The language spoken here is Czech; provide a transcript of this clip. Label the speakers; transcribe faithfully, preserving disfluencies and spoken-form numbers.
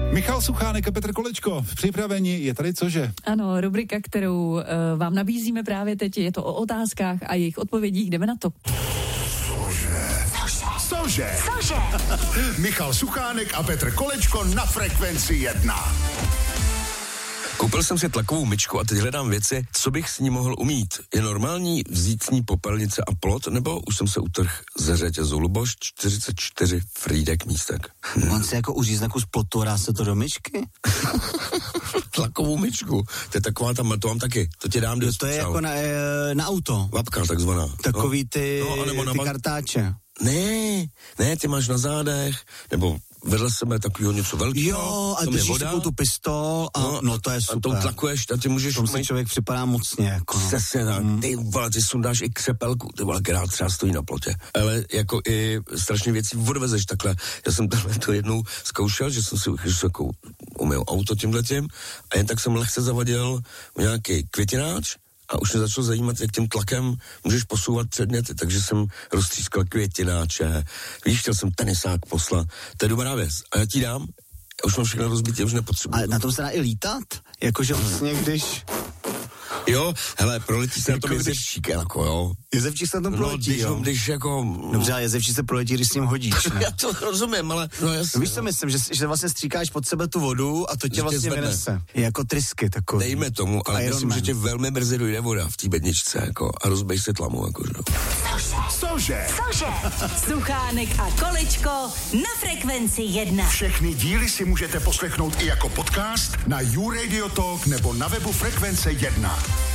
Speaker 1: Michal Suchánek a Petr Kolečko v připravení. Je tady cože?
Speaker 2: Ano, rubrika, kterou uh, vám nabízíme právě teď, je to o otázkách a jejich odpovědích. Jdeme na to.
Speaker 3: Cože? Cože? Cože? Michal Suchánek a Petr Kolečko na Frekvenci jedna.
Speaker 4: Koupil jsem si tlakovou myčku a teď hledám věci, co bych s ní mohl umít. Je normální vzít s ní popelnice a plot, nebo už jsem se utrhl ze řetězu Luboš čtyřicet čtyři Frýdek Místek.
Speaker 5: Hmm. On se jako uřízne kus plotu a dá se to do myčky?
Speaker 4: Tlakovou myčku, to je taková tam, to mám taky, to ti dám do
Speaker 5: To je jako na, na auto.
Speaker 4: Vapka takzvaná.
Speaker 5: Takový ty,
Speaker 4: no, nebo na
Speaker 5: ty
Speaker 4: ba-
Speaker 5: kartáče.
Speaker 4: Ne, ne, ty máš na zádech, nebo vedle sebe takového něco velkého.
Speaker 5: Jo, a držíš takovou tu pistol a no, no to je super.
Speaker 4: A to tlakuješ a ty můžeš...
Speaker 5: Tom si člověk připadá mocně, jako.
Speaker 4: Přesně tak, mm. ty vole, ty sundáš i křepelku, ty vole, která třeba stojí na plotě. Ale jako i strašně věcí odvezeš takhle. Já jsem tohle to jednou zkoušel, že jsem si jako umyl auto tímhletím a jen tak jsem lehce zavadil nějaký květináč a už mě začalo zajímat, jak tím tlakem můžeš posouvat předměty, takže jsem roztřískal květináče, víš, chtěl jsem tenisák poslat, to je dobrá věc. A já ti dám, já už mám všechno rozbitě, už nepotřebuji.
Speaker 5: Ale na tom se dá i lítat? Jakože vlastně, když...
Speaker 4: Jo, hele, proletí se na tom
Speaker 5: když...
Speaker 4: jezevčík, jako jo.
Speaker 5: Jezevčík se na tom proletí,
Speaker 4: no, když,
Speaker 5: jo.
Speaker 4: když jako...
Speaker 5: Dobře, ale jezevčík se proletí, když s ním hodíš.
Speaker 4: Já to rozumím, ale... No jasně,
Speaker 5: víš, co myslím, že, že vlastně stříkáš pod sebe tu vodu a to tě že vlastně vynese. Je jako trysky takový.
Speaker 4: Dejme tomu, ale Iron myslím, Man. Že tě velmi brzy dojde voda v té bedničce, jako, a rozbej si tlamu, jako, že?
Speaker 3: Cože?
Speaker 6: Cože? Suchánek a Kolečko na Frekvenci jedna.
Speaker 3: Všechny díly si můžete poslechnout i jako podcast na YouRadio Talk nebo na webu Frekvence jedna.